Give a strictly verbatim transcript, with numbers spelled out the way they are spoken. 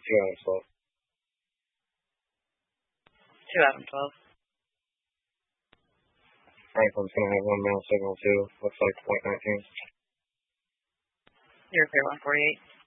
two out of twelve. two out of twelve. Franklin's going to have one male signal too. Looks like point nineteen. You're clear one forty-eight.